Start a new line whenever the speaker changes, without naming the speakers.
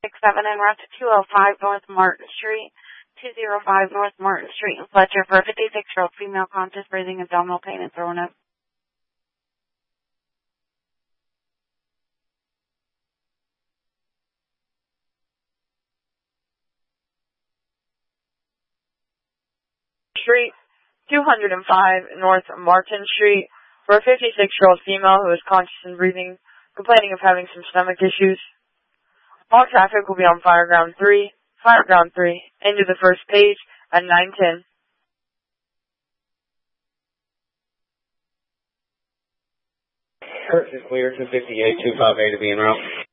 en route to 205 North Martin Street, 205 North Martin Street in Fletcher for a 56-year-old female conscious breathing, abdominal pain, and throwing up.
Street, 205 North Martin Street for a 56-year-old female who is conscious and breathing, complaining of having some stomach issues. All traffic will be on Fireground 3, into the first page at 9:10.
Curtis is clear, 258, 258 to be en route.